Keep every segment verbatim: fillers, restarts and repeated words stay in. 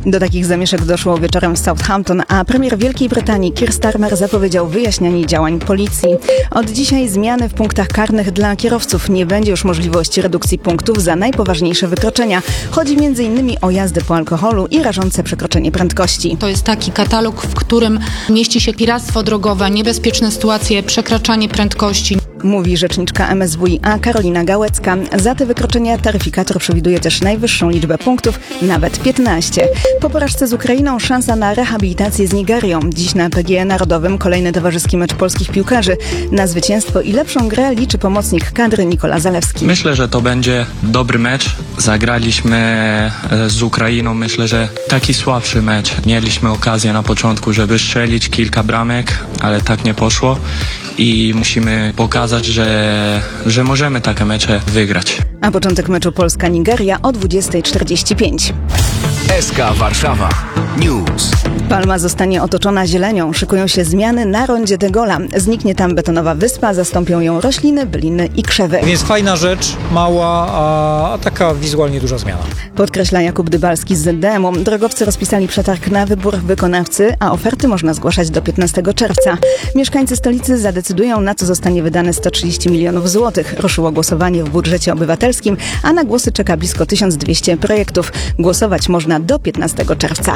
Do takich zamieszek doszło wieczorem w Southampton, a premier Wielkiej Brytanii Keir Starmer zapowiedział wyjaśnianie działań policji. Od dzisiaj zmiany w punktach karnych dla kierowców. Nie będzie już możliwości redukcji punktów za najpoważniejsze wykroczenia. Chodzi między innymi o jazdę po alkoholu i rażące przekroczenie prędkości. To jest taki katalog, w którym mieści się piractwo drogowe, niebezpieczne sytuacje, przekraczanie prędkości. Mówi rzeczniczka M S W i A Karolina Gałecka. Za te wykroczenia taryfikator przewiduje też najwyższą liczbę punktów, nawet piętnaście. Po porażce z Ukrainą szansa na rehabilitację z Nigerią. Dziś na P G E Narodowym kolejny towarzyski mecz polskich piłkarzy. Na zwycięstwo i lepszą grę liczy pomocnik kadry Nikola Zalewski. Myślę, że to będzie dobry mecz. Zagraliśmy z Ukrainą, myślę, że taki słabszy mecz. Mieliśmy okazję na początku, żeby strzelić kilka bramek, ale tak nie poszło. I musimy pokazać, że, że możemy takie mecze wygrać. A początek meczu Polska-Nigeria o dwudziesta czterdzieści pięć. S K Warszawa News. Palma zostanie otoczona zielenią. Szykują się zmiany na rondzie de Gaulle'a. Zniknie tam betonowa wyspa, zastąpią ją rośliny, byliny i krzewy. Więc fajna rzecz, mała, a taka wizualnie duża zmiana. Podkreśla Jakub Dybalski z Z D M u. Drogowcy rozpisali przetarg na wybór wykonawcy, a oferty można zgłaszać do piętnastego czerwca. Mieszkańcy stolicy zadecydują, na co zostanie wydane sto trzydzieści milionów złotych. Ruszyło głosowanie w budżecie obywatelskim, a na głosy czeka blisko tysiąc dwieście projektów. Głosować można do piętnastego czerwca.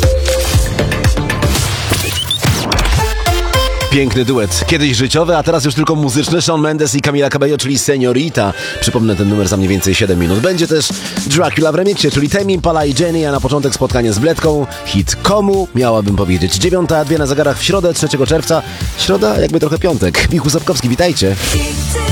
Piękny duet. Kiedyś życiowy, a teraz już tylko muzyczny. Shawn Mendes i Camila Cabello, czyli Señorita. Przypomnę ten numer za mniej więcej siedem minut. Będzie też Dracula w remiksie, czyli Tame Impala i Jenny, a na początek spotkanie z Bledką. Hit Komu, miałabym powiedzieć. Dziewiąta, dwie na zegarach w środę, trzeciego czerwca. Środa, jakby trochę piątek. Michał Sapkowski, witajcie.